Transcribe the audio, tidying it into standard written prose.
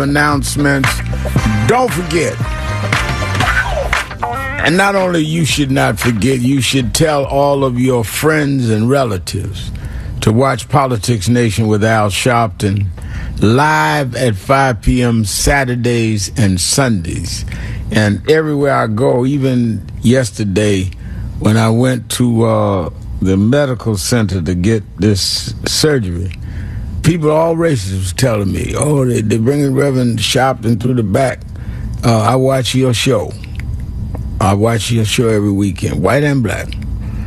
announcements. Don't forget. And not only you should not forget, you should tell all of your friends and relatives to watch Politics Nation with Al Sharpton live at 5 p.m. Saturdays and Sundays. And everywhere I go, even yesterday when I went to the medical center to get this surgery, people, all races, was telling me, oh, they're bringing Reverend Sharpton through the back. I watch your show. I watch your show every weekend, white and black.